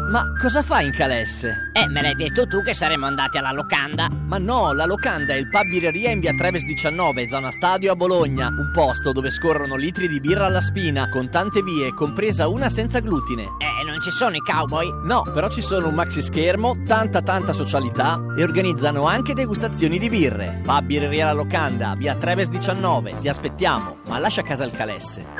Ma cosa fai in Calesse? Me l'hai detto tu che saremmo andati alla locanda. Ma no, la locanda è il pub birreria in via Treves 19, zona Stadio a Bologna. Un posto dove scorrono litri di birra alla spina, con tante vie, compresa una senza glutine. Non ci sono i cowboy? No, però ci sono un maxi schermo, tanta socialità e organizzano anche degustazioni di birre. Pub birreria la locanda, via Treves 19. Ti aspettiamo, ma lascia a casa il Calesse.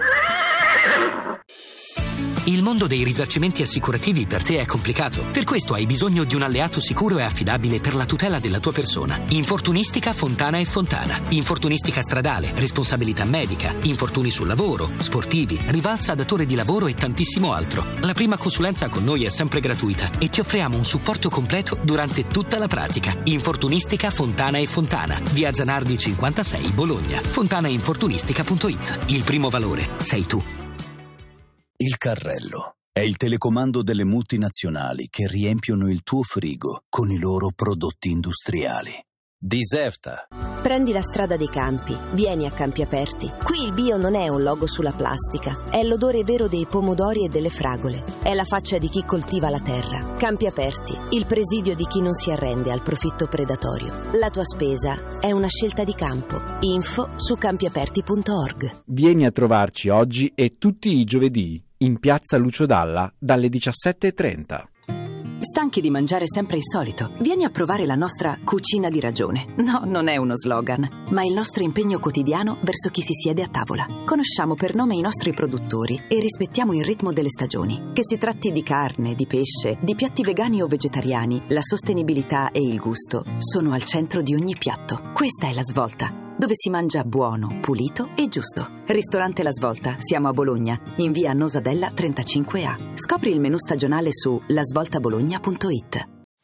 Il mondo dei risarcimenti assicurativi per te è complicato. Per questo hai bisogno di un alleato sicuro e affidabile per la tutela della tua persona. Infortunistica Fontana e Fontana. Infortunistica stradale, responsabilità medica, infortuni sul lavoro, sportivi, rivalsa datore di lavoro e tantissimo altro. La prima consulenza con noi è sempre gratuita e ti offriamo un supporto completo durante tutta la pratica. Infortunistica Fontana e Fontana. Via Zanardi 56, Bologna. fontanainfortunistica.it. Il primo valore sei tu. Il carrello è il telecomando delle multinazionali che riempiono il tuo frigo con i loro prodotti industriali. Diserta. Prendi la strada dei campi, vieni a Campi Aperti. Qui il bio non è un logo sulla plastica, è l'odore vero dei pomodori e delle fragole. È la faccia di chi coltiva la terra. Campi Aperti, il presidio di chi non si arrende al profitto predatorio. La tua spesa è una scelta di campo. Info su campiaperti.org. Vieni a trovarci oggi e tutti i giovedì in piazza Lucio Dalla dalle 17:30. Stanchi di mangiare sempre il solito? Vieni a provare la nostra cucina di ragione. No, non è uno slogan, ma il nostro impegno quotidiano verso chi si siede a tavola. Conosciamo per nome i nostri produttori e rispettiamo il ritmo delle stagioni. Che si tratti di carne, di pesce, di piatti vegani o vegetariani, la sostenibilità e il gusto sono al centro di ogni piatto. Questa è La Svolta, dove si mangia buono, pulito e giusto. Ristorante La Svolta, siamo a Bologna, in via Nosadella 35A. Scopri il menù stagionale su lasvoltabologna.it.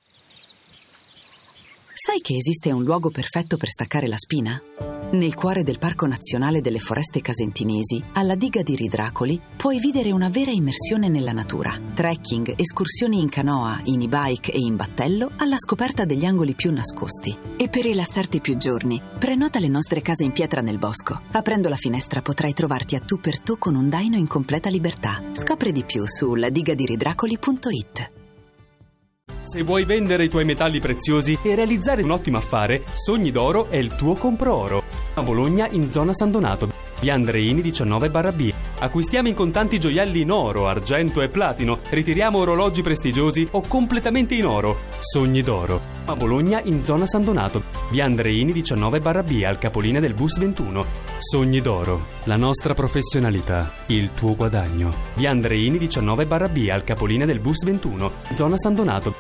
Sai che esiste un luogo perfetto per staccare la spina? Nel cuore del Parco Nazionale delle Foreste Casentinesi, alla diga di Ridracoli, puoi vivere una vera immersione nella natura. Trekking, escursioni in canoa, in e-bike e in battello alla scoperta degli angoli più nascosti. E per rilassarti più giorni, prenota le nostre case in pietra nel bosco. Aprendo la finestra potrai trovarti a tu per tu con un daino in completa libertà. Scopri di più su ladigadiridracoli.it. Se vuoi vendere i tuoi metalli preziosi e realizzare un ottimo affare, Sogni d'Oro è il tuo compro-oro. A Bologna, in zona San Donato, via Andreini 19/B. Acquistiamo in contanti gioielli in oro, argento e platino. Ritiriamo orologi prestigiosi o completamente in oro. Sogni d'Oro. A Bologna, in zona San Donato, via Andreini 19/B, al capolinea del bus 21. Sogni d'Oro. La nostra professionalità, il tuo guadagno. Via Andreini 19/B, al capolinea del bus 21, zona San Donato.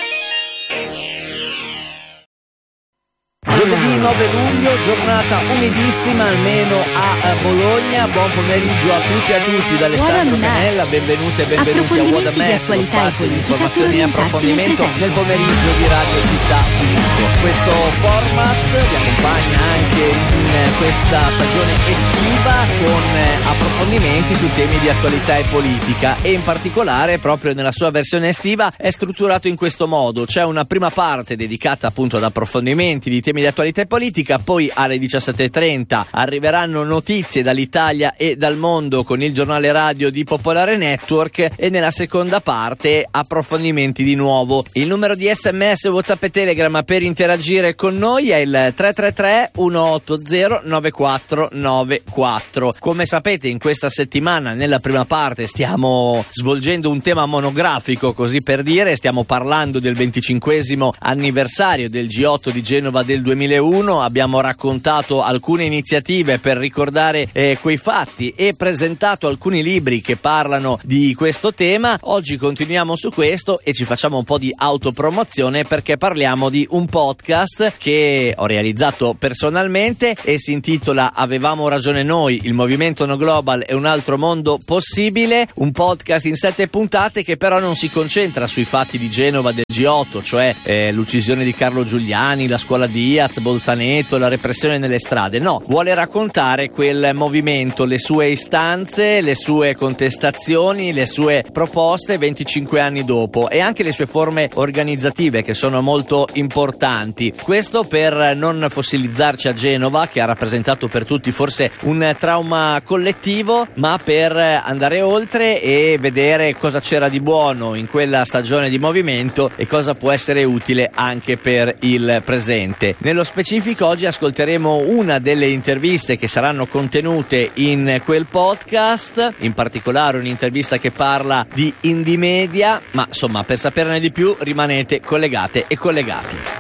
Giovedì 9 luglio, giornata umidissima almeno a Bologna. Buon pomeriggio a tutti e a tutti da Alessandro Canella, benvenute e benvenuti a What a Mess, lo spazio di informazioni e approfondimento nel pomeriggio di Radio Città 5. Questo format vi accompagna anche in questa stagione estiva con approfondimenti su temi di attualità e politica, e in particolare proprio nella sua versione estiva è strutturato in questo modo: c'è una prima parte dedicata appunto ad approfondimenti di temi di attualità e politica, poi alle 17:30 arriveranno notizie dall'Italia e dal mondo con il giornale radio di Popolare Network, e nella seconda parte approfondimenti di nuovo. Il numero di SMS, WhatsApp e Telegram per interagire con noi è il 333 180 9494. Come sapete, in questa settimana nella prima parte stiamo svolgendo un tema monografico, così per dire. Stiamo parlando del 25esimo anniversario del G8 di Genova del 2001, abbiamo raccontato alcune iniziative per ricordare quei fatti e presentato alcuni libri che parlano di questo tema. Oggi continuiamo su questo e ci facciamo un po' di autopromozione, perché parliamo di un podcast che ho realizzato personalmente e si intitola Avevamo ragione noi, il movimento No Global e un altro mondo possibile, un podcast in 7 puntate che però non si concentra sui fatti di Genova del G8, cioè l'uccisione di Carlo Giuliani, la scuola Diaz, Bolzano Ortaneto, la repressione nelle strade. No, vuole raccontare quel movimento, le sue istanze, le sue contestazioni, le sue proposte 25 anni dopo e anche le sue forme organizzative, che sono molto importanti. Questo per non fossilizzarci a Genova, che ha rappresentato per tutti forse un trauma collettivo, ma per andare oltre e vedere cosa c'era di buono in quella stagione di movimento e cosa può essere utile anche per il presente. Nello specifico oggi ascolteremo una delle interviste che saranno contenute in quel podcast, in particolare un'intervista che parla di Indymedia, ma insomma, per saperne di più rimanete collegate e collegati.